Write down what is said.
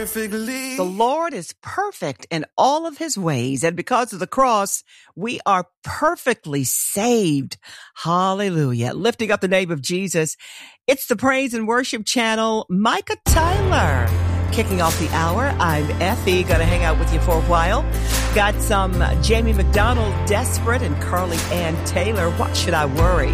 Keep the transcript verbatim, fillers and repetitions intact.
perfectly. The Lord is perfect in all of his ways, and because of the cross, we are perfectly saved. Hallelujah. Lifting up the name of Jesus. It's the Praise and Worship Channel. Micah Tyler kicking off the hour. I'm Effie, gonna hang out with you for a while. Got some Jamie McDonald, Desperate, and Carly Ann Taylor, What Should I Worry?